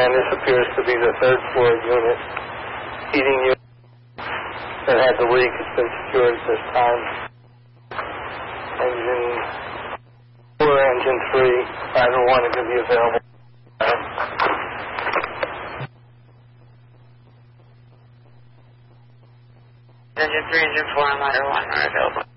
and this appears to be the third floor unit, heating unit that had the leak. It's been secured at this time. Engine 4, engine 3, either one are going to be available. Engine 3, engine 4, and ladder 1 are available.